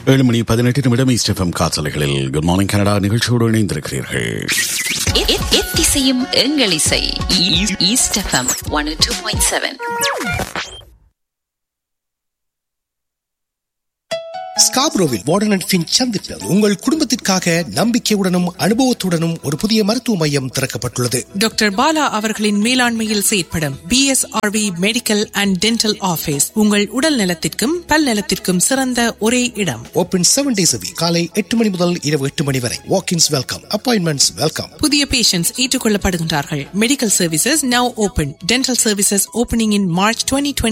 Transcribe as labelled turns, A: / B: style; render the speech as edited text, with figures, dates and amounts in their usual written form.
A: 7:18 east FM காற்றலைகளில் good morning Canada நிகழ்ச்சியோடு இணைந்திருக்கிறீர்கள்.
B: எத்திசையும் எங்கள் இசை east FM 102.7.
C: ஸ்காப்ரோவில் warden and Finch சந்திப்பில் உங்கள் குடும்பத்திற்காக நம்பிக்கையுடனும் அனுபவத்துடனும் ஒரு புதிய மருத்துவ மையம் திறக்கப்பட்டுள்ளது.
D: டாக்டர் பாலா அவர்களின் மேலாண்மையில் செயற்படும் BSRV medical and dental office உங்கள் உடல் நலத்திற்கும் பல் நலத்திற்கும் சிறந்த ஒரே இடம்.
C: Open 7 days a week. காலை 8 மணி முதல் இரவு 8 மணி வரை. வாக்-இன்ஸ் வெல்கம், அப்பாயின்மெண்ட்ஸ் வெல்கம்.
D: புதிய patients ஏற்றுக்கொள்ளப்படுகின்றார்கள். Medical services now open. Dental services opening இன் March 2020.